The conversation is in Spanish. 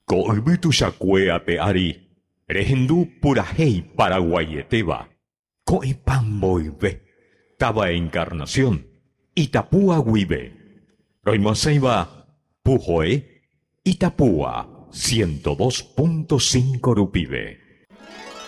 Ko'yvytu chakuéape ari, rehendu purahéi Paraguayeteva. Ko'ẽpa mboyve, táva Encarnación, Itapúa guive. Roimoséiva Pujoe, Itapúa 102.5 rupive.